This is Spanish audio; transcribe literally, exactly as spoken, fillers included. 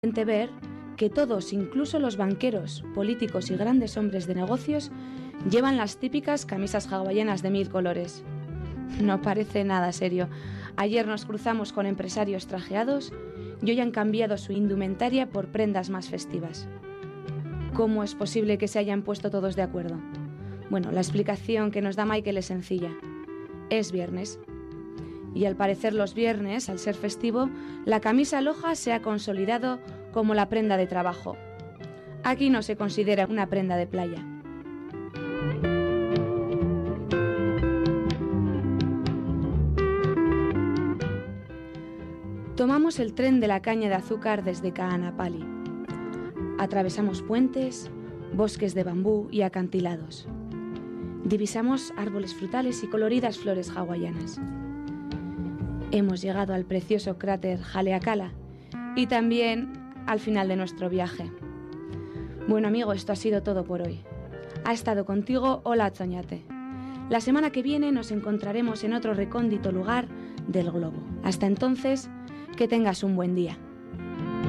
ver que todos, incluso los banqueros, políticos y grandes hombres de negocios, llevan las típicas camisas hawaianas de mil colores. No parece nada serio. Ayer nos cruzamos con empresarios trajeados y hoy han cambiado su indumentaria por prendas más festivas. ¿Cómo es posible que se hayan puesto todos de acuerdo? Bueno, la explicación que nos da Michael es sencilla. Es viernes. Y al parecer los viernes, al ser festivo, la camisa aloha se ha consolidado como la prenda de trabajo. Aquí no se considera una prenda de playa. Tomamos el tren de la caña de azúcar desde Kaanapali. Atravesamos puentes, bosques de bambú y acantilados. Divisamos árboles frutales y coloridas flores hawaianas. Hemos llegado al precioso cráter Haleakala y también al final de nuestro viaje. Bueno, amigo, esto ha sido todo por hoy. Ha estado contigo Ola Atzoñate. La semana que viene nos encontraremos en otro recóndito lugar del globo. Hasta entonces, que tengas un buen día.